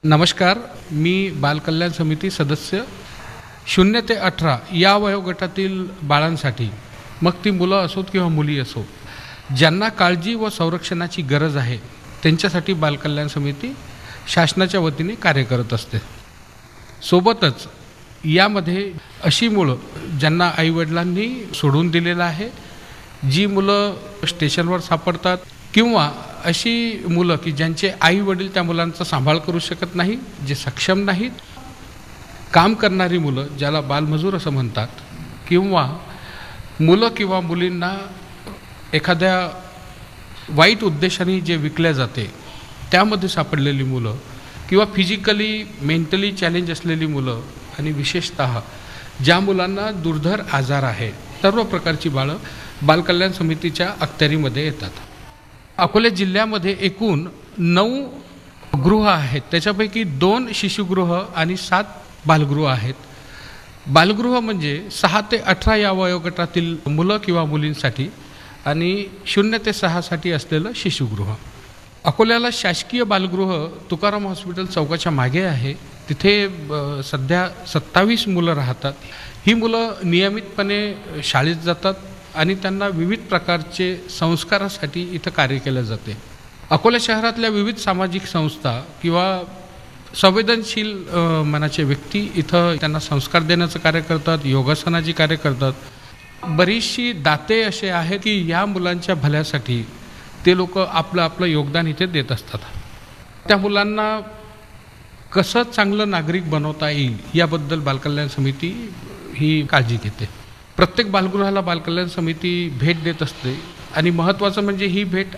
नमस्कार. मी बालकल्याण समिती सदस्य 0 ते 18 या वयोगटातील बाळांसाठी, मग ती मुलं असोत किंवा मुली असो, ज्यांना काळजी व संरक्षणाची गरज आहे त्यांच्यासाठी बालकल्याण समिती शासनाच्या वतीने कार्य करत असते. सोबतच यामध्ये अशी मुलं ज्यांना आईवडिलांनी सोडून दिलेलं आहे, जी मुलं स्टेशनवर सापडतात, किंवा अशी मुलं की ज्यांचे आई वडील त्या मुलांचा सांभाळ करू शकत नाही, जे सक्षम नाहीत, काम करणारी मुलं ज्याला बालमजूर असं म्हणतात, किंवा मुलं किंवा मुलींना एखाद्या वाईट उद्देशाने जे विकल्या जाते त्यामध्ये सापडलेली मुलं, किंवा फिजिकली मेंटली चॅलेंज असलेली मुलं, आणि विशेषतः ज्या मुलांना दुर्धर आजार आहे, सर्व प्रकारची बाळं बालकल्याण समितीच्या अखत्यारीमध्ये येतात. अकोला जिल्ह्यामध्ये एकूण 9 गृह आहेत. त्याच्यापैकी 2 शिशुगृह आणि 7 बालगृह आहेत. बालगृह म्हणजे 6 ते 18 या वयोगटातील मुलं किंवा मुलींसाठी, आणि 0 ते 6 साठी असलेलं शिशुगृह. अकोल्याला शासकीय बालगृह तुकाराम हॉस्पिटल चौकाच्या मागे आहे. तिथे सध्या 27 मुलं राहतात. ही मुलं नियमितपणे शाळेत जातात आणि त्यांना विविध प्रकारचे संस्कारासाठी इथं कार्य केलं जाते. अकोला शहरातल्या विविध सामाजिक संस्था किंवा संवेदनशील मनाचे व्यक्ती इथं त्यांना संस्कार देण्याचं कार्य करतात, योगासनाची कार्य करतात. बरीचशी दाते असे आहेत की या मुलांच्या भल्यासाठी ते लोक आपलं योगदान इथे देत असतात. त्या मुलांना कसं चांगलं नागरिक बनवता येईल याबद्दल बालकल्याण समिती ही काळजी घेते. प्रत्येक बालगृहाला बालकल्याण समिती भेट देत असते, आणि महत्त्वाचं म्हणजे ही भेट